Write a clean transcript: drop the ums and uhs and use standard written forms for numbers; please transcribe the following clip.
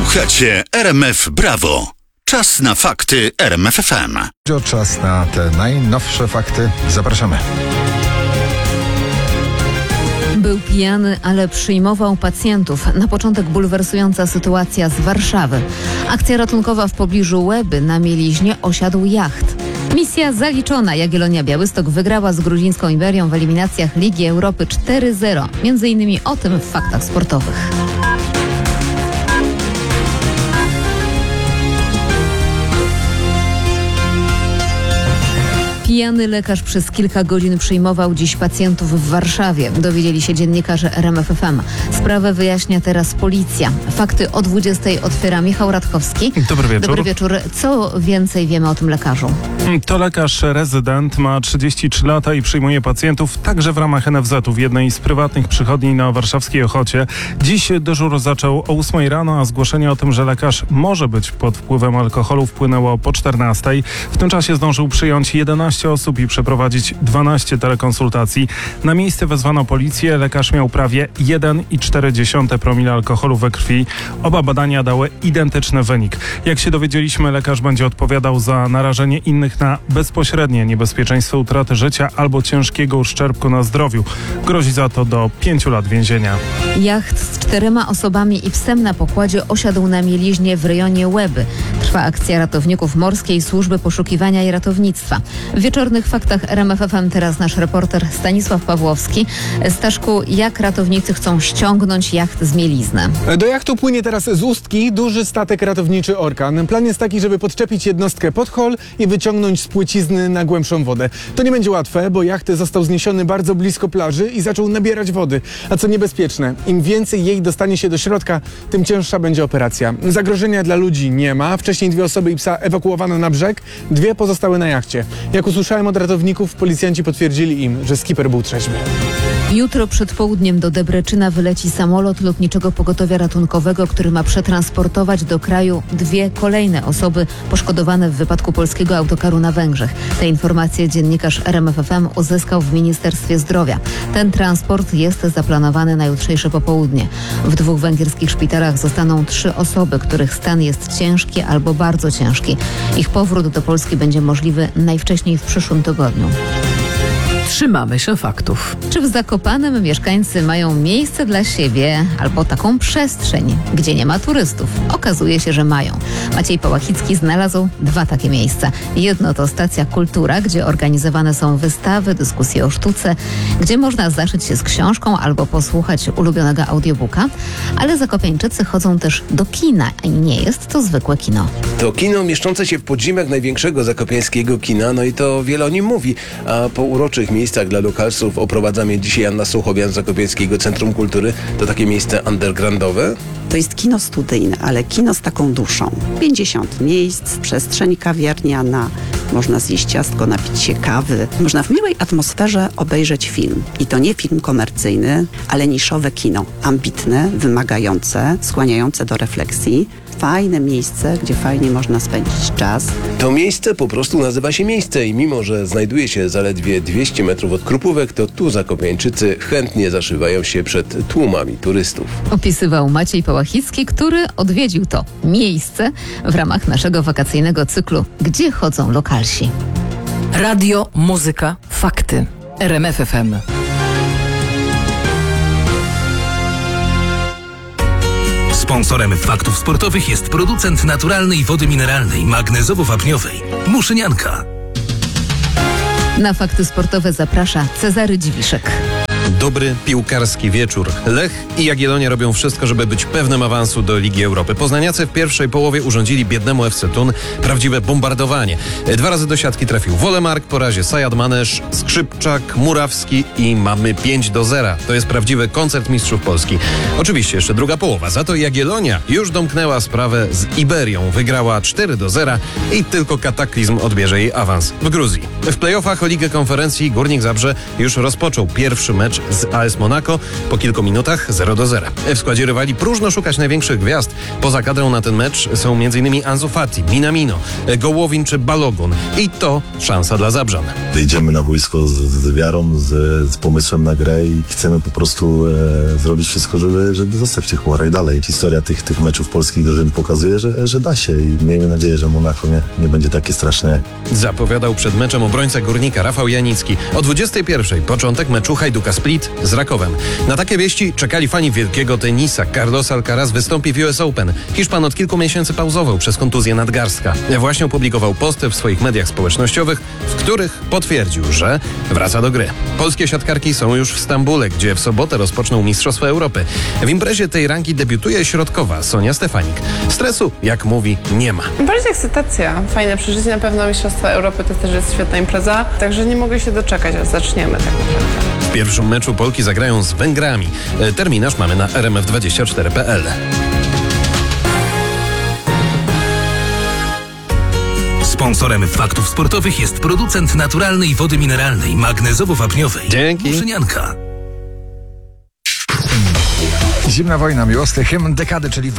Słuchacie RMF Brawo. Czas na fakty RMF FM. Czas na te najnowsze fakty. Zapraszamy. Był pijany, ale przyjmował pacjentów. Na początek bulwersująca sytuacja z Warszawy. Akcja ratunkowa w pobliżu Łeby. Na mieliźnie osiadł jacht. Misja zaliczona. Jagiellonia Białystok wygrała z gruzińską Iberią w eliminacjach Ligi Europy 4-0. Między innymi o tym w faktach sportowych. Pijany lekarz przez kilka godzin przyjmował dziś pacjentów w Warszawie. Dowiedzieli się dziennikarze RMF FM. Sprawę wyjaśnia teraz policja. Fakty o 20:00 otwiera Michał Radkowski. Dobry wieczór. Dobry wieczór. Co więcej wiemy o tym lekarzu? To lekarz rezydent, ma 33 lata i przyjmuje pacjentów także w ramach NFZ-u w jednej z prywatnych przychodni na warszawskiej Ochocie. Dziś dyżur zaczął o 8:00 rano, a zgłoszenie o tym, że lekarz może być pod wpływem alkoholu, wpłynęło po 14:00. W tym czasie zdążył przyjąć 11 osób i przeprowadzić 12 telekonsultacji. Na miejsce wezwano policję. Lekarz miał prawie 1,4 promila alkoholu we krwi. Oba badania dały identyczny wynik. Jak się dowiedzieliśmy, lekarz będzie odpowiadał za narażenie innych na bezpośrednie niebezpieczeństwo utraty życia albo ciężkiego uszczerbku na zdrowiu. Grozi za to do 5 lat więzienia. Jacht z 4 osobami i psem na pokładzie osiadł na mieliźnie w rejonie Łeby. Trwa akcja ratowników Morskiej Służby Poszukiwania i Ratownictwa. W wieczornych faktach RMF FM teraz nasz reporter Stanisław Pawłowski. Staszku, jak ratownicy chcą ściągnąć jacht z mielizny? Do jachtu płynie teraz z Ustki duży statek ratowniczy Orkan. Plan jest taki, żeby podczepić jednostkę pod hol i wyciągnąć z płycizny na głębszą wodę. To nie będzie łatwe, bo jacht został zniesiony bardzo blisko plaży i zaczął nabierać wody. A co niebezpieczne, im więcej jej dostanie się do środka, tym cięższa będzie operacja. Zagrożenia dla ludzi nie ma. Wcześniej 2 osoby i psa ewakuowano na brzeg, 2 pozostały na jachcie. Jak usłyszałem od ratowników, policjanci potwierdzili im, że skipper był trzeźwy. Jutro przed południem do Debreczyna wyleci samolot Lotniczego Pogotowia Ratunkowego, który ma przetransportować do kraju 2 kolejne osoby poszkodowane w wypadku polskiego autokaru na Węgrzech. Te informacje dziennikarz RMF FM uzyskał w Ministerstwie Zdrowia. Ten transport jest zaplanowany na jutrzejsze popołudnie. W 2 węgierskich szpitalach zostaną 3 osoby, których stan jest ciężki albo bardzo ciężki. Ich powrót do Polski będzie możliwy najwcześniej w przyszłym tygodniu. Trzymamy się faktów. Czy w Zakopanem mieszkańcy mają miejsce dla siebie albo taką przestrzeń, gdzie nie ma turystów? Okazuje się, że mają. Maciej Pałachicki znalazł 2 takie miejsca. Jedno to stacja Kultura, gdzie organizowane są wystawy, dyskusje o sztuce, gdzie można zaszyć się z książką albo posłuchać ulubionego audiobooka. Ale zakopiańczycy chodzą też do kina i nie jest to zwykłe kino. To kino mieszczące się w podziemiach największego zakopiańskiego kina, no i to wiele o nim mówi. A po uroczych miejscach dla lokalsów oprowadza mnie dzisiaj Anna Suchowian z Zakopiańskiego Centrum Kultury. To takie miejsce undergroundowe? To jest kino studyjne, ale kino z taką duszą. 50 miejsc, przestrzeń kawiarniana, można zjeść ciastko, napić się kawy. Można w miłej atmosferze obejrzeć film. I to nie film komercyjny, ale niszowe kino. Ambitne, wymagające, skłaniające do refleksji. Fajne miejsce, gdzie fajnie można spędzić czas. To miejsce po prostu nazywa się miejsce i mimo, że znajduje się zaledwie 200 metrów od Krupówek, to tu zakopiańczycy chętnie zaszywają się przed tłumami turystów. Opisywał Maciej Pałachicki, który odwiedził to miejsce w ramach naszego wakacyjnego cyklu Gdzie chodzą lokalsi. Radio, muzyka, fakty. RMF FM. Sponsorem faktów sportowych jest producent naturalnej wody mineralnej, magnezowo-wapniowej Muszynianka. Na fakty sportowe zaprasza Cezary Dziwiszek. Dobry piłkarski wieczór. Lech i Jagiellonia robią wszystko, żeby być pewnym awansu do Ligi Europy. Poznaniacy w pierwszej połowie urządzili biednemu FC Thun prawdziwe bombardowanie. 2 razy do siatki trafił Wolemark, po razie Sajad Manesz, Skrzypczak, Murawski i mamy 5-0. To jest prawdziwy koncert mistrzów Polski. Oczywiście jeszcze druga połowa. Za to Jagiellonia już domknęła sprawę z Iberią. Wygrała 4-0 i tylko kataklizm odbierze jej awans w Gruzji. W playoffach o Ligę Konferencji Górnik Zabrze już rozpoczął pierwszy mecz mecz z AS Monaco. Po kilku minutach 0-0. W składzie rywali próżno szukać największych gwiazd. Poza kadrą na ten mecz są m.in. Ansu Fati, Minamino, Gołowin czy Balogun. I to szansa dla Zabrzan. Idziemy na boisko z wiarą, z pomysłem na grę i chcemy po prostu zrobić wszystko, żeby zostać w tych chmurach i dalej. Historia tych meczów polskich drużyn pokazuje, że da się i miejmy nadzieję, że Monaco nie będzie takie straszne. Zapowiadał przed meczem obrońca Górnika Rafał Janicki. O 21:00 początek meczu Hajduka Split z Rakowem. Na takie wieści czekali fani wielkiego tenisa. Carlos Alcaraz wystąpi w US Open. Hiszpan od kilku miesięcy pauzował przez kontuzję nadgarstka. Właśnie opublikował posty w swoich mediach społecznościowych, w których potwierdził, że wraca do gry. Polskie siatkarki są już w Stambule, gdzie w sobotę rozpoczną Mistrzostwa Europy. W imprezie tej rangi debiutuje środkowa Sonia Stefanik. Stresu, jak mówi, nie ma. Bardziej ekscytacja, fajne przeżycie, na pewno Mistrzostwa Europy to też jest świetna impreza, także nie mogę się doczekać, aż zaczniemy tak naprawdę. W pierwszym meczu Polki zagrają z Węgrami. Terminarz mamy na rmf24.pl. Sponsorem faktów sportowych jest producent naturalnej wody mineralnej magnezowo-wapniowej. Dzięki. Muszynianka. Zimna wojna, miłosny hymn dekady, czyli